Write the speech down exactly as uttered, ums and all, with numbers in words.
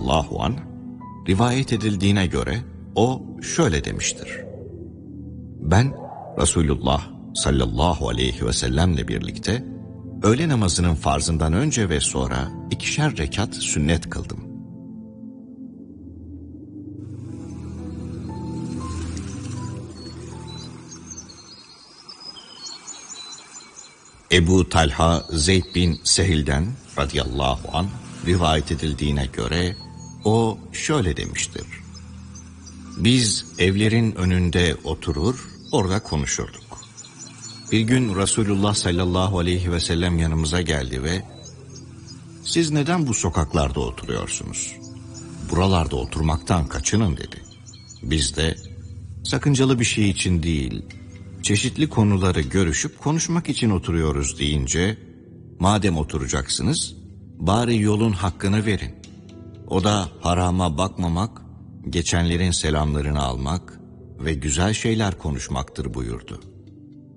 radıyallahu anh, rivayet edildiğine göre o şöyle demiştir: Ben Resulullah sallallahu aleyhi ve sellemle birlikte öğle namazının farzından önce ve sonra ikişer rekat sünnet kıldım. Ebu Talha Zeyd bin Sehil'den radıyallahu anh rivayet edildiğine göre o şöyle demiştir: Biz evlerin önünde oturur, orada konuşurduk. Bir gün Resulullah sallallahu aleyhi ve sellem yanımıza geldi ve "Siz neden bu sokaklarda oturuyorsunuz? Buralarda oturmaktan kaçının" dedi. Biz de "Sakıncalı bir şey için değil, çeşitli konuları görüşüp konuşmak için oturuyoruz" deyince, "Madem oturacaksınız, bari yolun hakkını verin. O da harama bakmamak, geçenlerin selamlarını almak ve güzel şeyler konuşmaktır" buyurdu.